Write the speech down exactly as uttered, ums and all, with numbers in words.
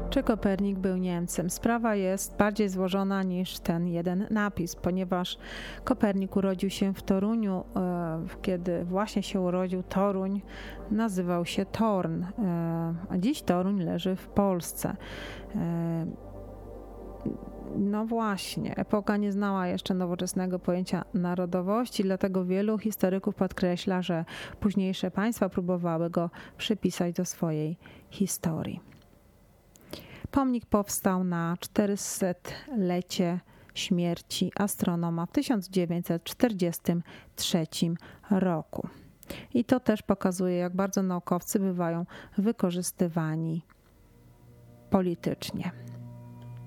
Czy Kopernik był Niemcem? Sprawa jest bardziej złożona niż ten jeden napis, ponieważ Kopernik urodził się w Toruniu. Kiedy właśnie się urodził, Toruń nazywał się Torn, a dziś Toruń leży w Polsce. No właśnie, epoka nie znała jeszcze nowoczesnego pojęcia narodowości, dlatego wielu historyków podkreśla, że późniejsze państwa próbowały go przypisać do swojej historii. Pomnik powstał na czterystolecie śmierci astronoma w tysiąc dziewięćset czterdziestym trzecim roku. I to też pokazuje, jak bardzo naukowcy bywają wykorzystywani politycznie.